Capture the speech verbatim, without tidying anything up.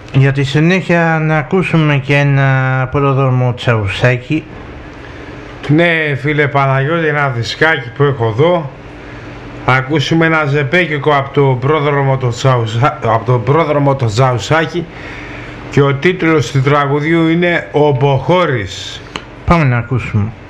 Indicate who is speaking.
Speaker 1: Για τη συνέχεια να ακούσουμε και ένα πρόδρομο τσαουσάκι.
Speaker 2: Ναι φίλε Παναγιώτη, ένα δισκάκι που έχω εδώ. Θα ακούσουμε ένα ζεπέκικο από το πρόδρομο το, τσαουσα... από το πρόδρομο το Τσαουσάκι και ο τίτλος του τραγουδιού είναι «Ο Μποχώρης».
Speaker 1: Πάμε να ακούσουμε.